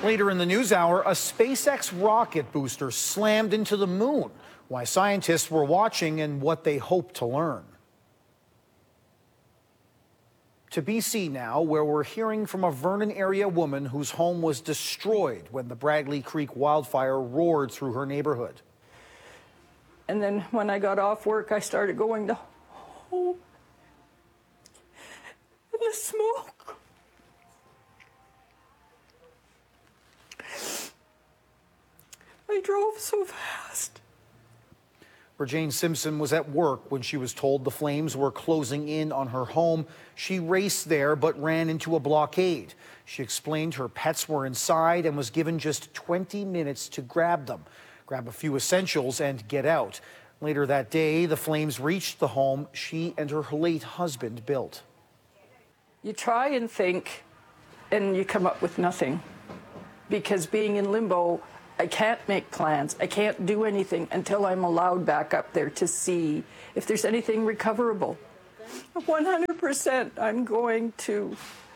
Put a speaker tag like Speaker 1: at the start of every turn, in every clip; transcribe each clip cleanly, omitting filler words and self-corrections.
Speaker 1: Later in the news hour, a SpaceX rocket booster slammed into the moon. Why scientists were watching and what they hope to learn. To BC now, where we're hearing from a Vernon area woman whose home was destroyed when the Bradley Creek wildfire roared through her neighborhood.
Speaker 2: And then when I got off work, I started going to home. And the smoke. I drove so fast.
Speaker 1: Jane Simpson was at work when she was told the flames were closing in on her home. She raced there but ran into a blockade. She explained her pets were inside and was given just 20 minutes to grab them, grab a few essentials and get out. Later that day, the flames reached the home she and her late husband built.
Speaker 2: You try and think and you come up with nothing, because being in limbo, I can't make plans. I can't do anything until I'm allowed back up there to see if there's anything recoverable. 100% I'm going to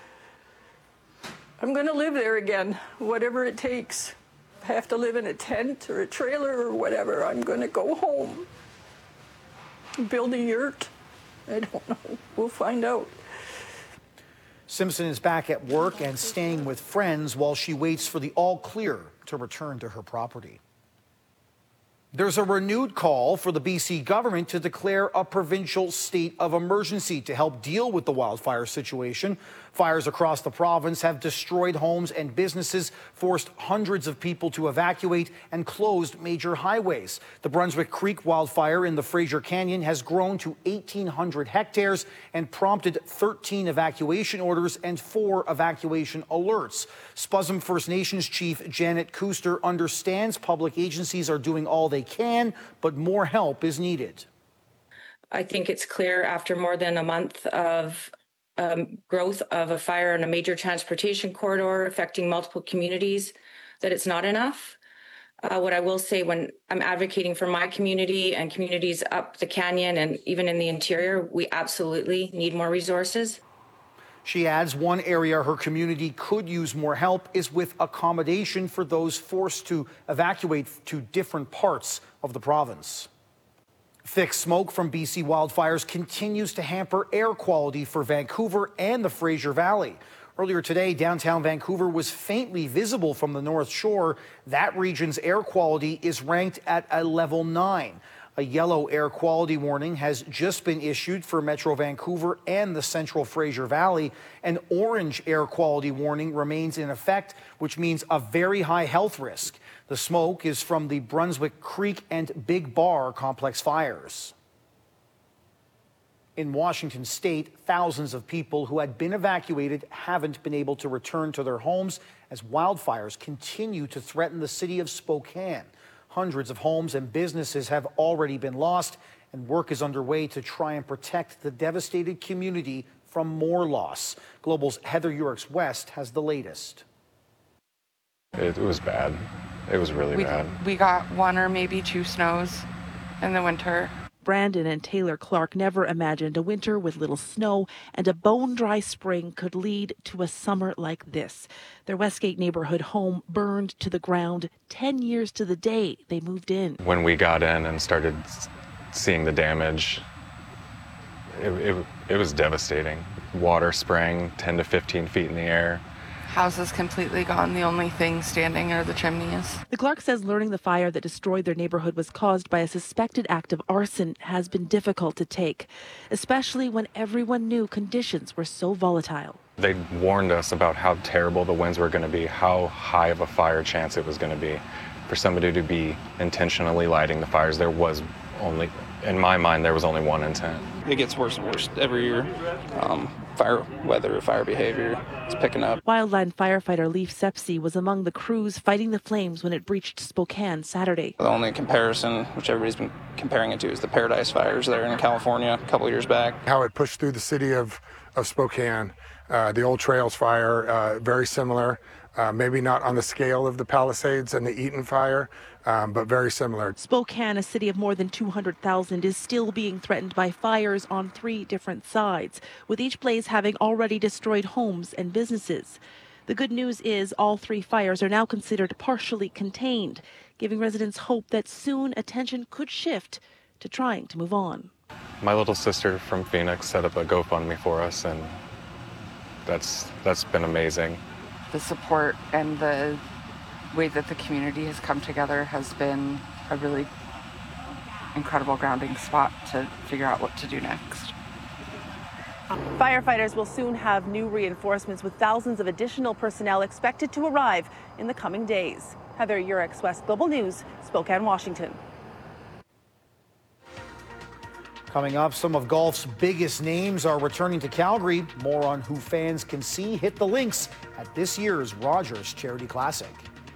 Speaker 2: live there again, whatever it takes. If I have to live in a tent or a trailer or whatever, I'm going to go home. Build a yurt. I don't know. We'll find out.
Speaker 1: Simpson is back at work and staying with friends while she waits for the all clear to return to her property. There's a renewed call for the BC government to declare a provincial state of emergency to help deal with the wildfire situation. Fires across the province have destroyed homes and businesses, forced hundreds of people to evacuate, and closed major highways. The Brunswick Creek wildfire in the Fraser Canyon has grown to 1,800 hectares and prompted 13 evacuation orders and 4 evacuation alerts. Spuzzum First Nations Chief Janet Kuster understands public agencies are doing all they can, but more help is needed.
Speaker 3: I think it's clear after more than a month of growth of a fire in a major transportation corridor affecting multiple communities that it's not enough. What I will say, when I'm advocating for my community and communities up the canyon and even in the interior, we absolutely need more resources.
Speaker 1: She adds one area her community could use more help is with accommodation for those forced to evacuate to different parts of the province. Thick smoke from BC wildfires continues to hamper air quality for Vancouver and the Fraser Valley. Earlier today, downtown Vancouver was faintly visible from the North Shore. That region's air quality is ranked at a level 9. A yellow air quality warning has just been issued for Metro Vancouver and the Central Fraser Valley. An orange air quality warning remains in effect, which means a very high health risk. The smoke is from the Brunswick Creek and Big Bar complex fires. In Washington state, thousands of people who had been evacuated haven't been able to return to their homes as wildfires continue to threaten the city of Spokane. Hundreds of homes and businesses have already been lost, and work is underway to try and protect the devastated community from more loss. Global's Heather Eurix West has the latest.
Speaker 4: It was bad. It was really bad.
Speaker 5: We got 1 or maybe 2 snows in the winter.
Speaker 6: Brandon and Taylor Clark never imagined a winter with little snow and a bone-dry spring could lead to a summer like this. Their Westgate neighborhood home burned to the ground 10 years to the day they moved in.
Speaker 4: When we got in and started seeing the damage, it was devastating. Water sprang 10 to 15 feet in the air.
Speaker 5: House is completely gone. The only thing standing are the chimneys.
Speaker 6: The Clark says learning the fire that destroyed their neighborhood was caused by a suspected act of arson has been difficult to take, especially when everyone knew conditions were so volatile.
Speaker 4: They warned us about how terrible the winds were going to be, how high of a fire chance it was going to be. For somebody to be intentionally lighting the fires, there was only, in my mind, there was only one intent.
Speaker 7: It gets worse and worse every year. Fire weather, fire behavior is picking up.
Speaker 6: Wildland firefighter Leif Sepsi was among the crews fighting the flames when it breached Spokane Saturday.
Speaker 7: The only comparison, which everybody's been comparing it to, is the Paradise fires there in California a couple years back.
Speaker 8: How it pushed through the city of Spokane, the Old Trails fire, very similar. Maybe not on the scale of the Palisades and the Eaton fire, but very similar.
Speaker 6: Spokane, a city of more than 200,000, is still being threatened by fires on 3 different sides, with each blaze having already destroyed homes and businesses. The good news is all 3 fires are now considered partially contained, giving residents hope that soon attention could shift to trying to move on.
Speaker 4: My little sister from Phoenix set up a GoFundMe for us, and that's been amazing.
Speaker 5: The support and the way that the community has come together has been a really incredible grounding spot to figure out what to do next.
Speaker 6: Firefighters will soon have new reinforcements with thousands of additional personnel expected to arrive in the coming days. Heather Yurex, West Global News, Spokane, Washington.
Speaker 1: Coming up, some of golf's biggest names are returning to Calgary. More on who fans can see hit the links at this year's Rogers Charity Classic.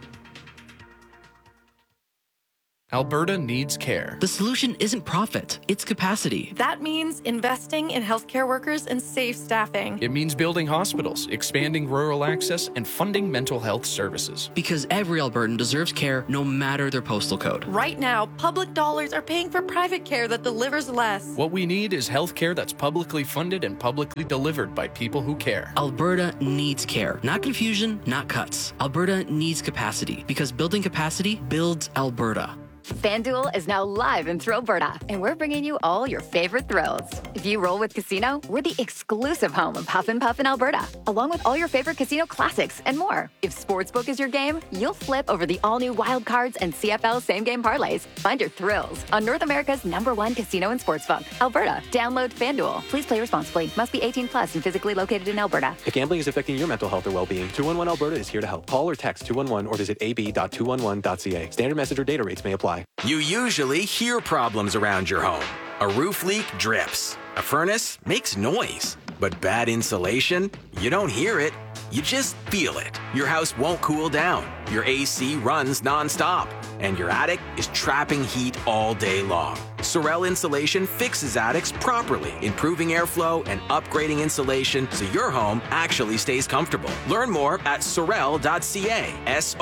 Speaker 9: Alberta needs care.
Speaker 10: The solution isn't profit, it's capacity.
Speaker 11: That means investing in healthcare workers and safe staffing.
Speaker 9: It means building hospitals, expanding rural access, and funding mental health services.
Speaker 10: Because every Albertan deserves care no matter their postal code.
Speaker 11: Right now, public dollars are paying for private care that delivers less.
Speaker 9: What we need is health care that's publicly funded and publicly delivered by people who care.
Speaker 10: Alberta needs care. Not confusion, not cuts. Alberta needs capacity, because building capacity builds Alberta.
Speaker 12: FanDuel is now live in Thrillberta, and we're bringing you all your favorite thrills. If you roll with Casino, we're the exclusive home of Huff and Puff in Alberta, along with all your favorite casino classics and more. If Sportsbook is your game, you'll flip over the all-new Wild Cards and CFL same-game parlays. Find your thrills on North America's #1 casino and sportsbook, Alberta. Download FanDuel. Please play responsibly. Must be 18 plus and physically located in Alberta.
Speaker 13: If gambling is affecting your mental health or well-being, 211 Alberta is here to help. Call or text 211 or visit ab.211.ca. Standard message or data rates may apply.
Speaker 14: You usually hear problems around your home. A roof leak drips. A furnace makes noise. But bad insulation? You don't hear it. You just feel it. Your house won't cool down. Your AC runs nonstop. And your attic is trapping heat all day long. Sorel Insulation fixes attics properly, improving airflow and upgrading insulation so your home actually stays comfortable. Learn more at sorel.ca.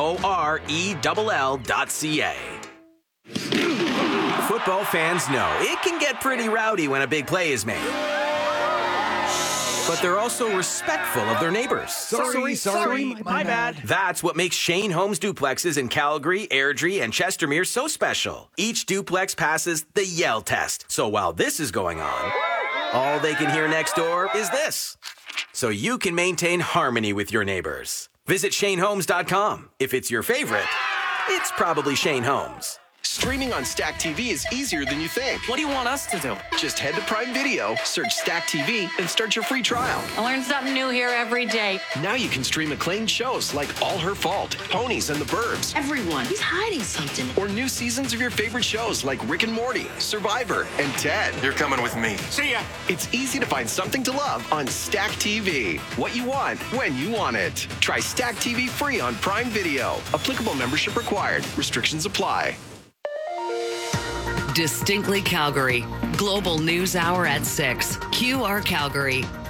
Speaker 14: SORELL.ca. Football fans know it can get pretty rowdy when a big play is made. But they're also respectful of their neighbors.
Speaker 15: Sorry, my bad.
Speaker 14: That's what makes Shane Homes duplexes in Calgary, Airdrie, and Chestermere so special. Each duplex passes the Yell test. So while this is going on, all they can hear next door is this. So you can maintain harmony with your neighbors. Visit ShaneHomes.com. If it's your favorite, it's probably Shane Homes.
Speaker 15: Streaming on Stack TV is easier than you think.
Speaker 10: What do you want us to do?
Speaker 15: Just head to Prime Video, search Stack TV, and start your free trial.
Speaker 16: I learn something new here every day.
Speaker 15: Now you can stream acclaimed shows like All Her Fault, Ponies and the Burbs.
Speaker 16: Everyone, he's hiding something.
Speaker 15: Or new seasons of your favorite shows like Rick and Morty, Survivor, and Ted.
Speaker 17: You're coming with me.
Speaker 15: See ya. It's easy to find something to love on Stack TV. What you want, when you want it. Try Stack TV free on Prime Video. Applicable membership required. Restrictions apply.
Speaker 18: Distinctly Calgary. Global News Hour at 6. QR Calgary.